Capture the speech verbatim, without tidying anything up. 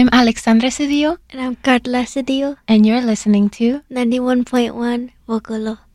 I'm Alexandra Cedillo. And I'm Carla Cedillo. And you're listening to ninety-one point one Vocalo.